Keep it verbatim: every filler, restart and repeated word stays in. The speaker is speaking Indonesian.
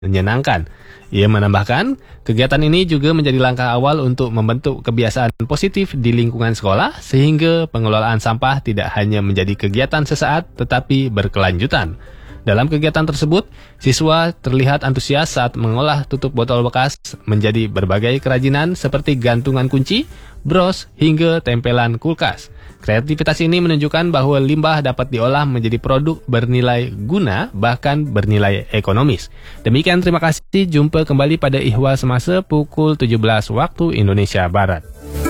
menyenangkan. Ia menambahkan, kegiatan ini juga menjadi langkah awal untuk membentuk kebiasaan positif di lingkungan sekolah, sehingga pengelolaan sampah tidak hanya menjadi kegiatan sesaat, tetapi berkelanjutan. Dalam kegiatan tersebut, siswa terlihat antusias saat mengolah tutup botol bekas menjadi berbagai kerajinan seperti gantungan kunci, bros, hingga tempelan kulkas. Kreativitas ini menunjukkan bahwa limbah dapat diolah menjadi produk bernilai guna, bahkan bernilai ekonomis. Demikian, terima kasih. Jumpa kembali pada Ihwal Semasa pukul tujuh belas waktu Indonesia Barat.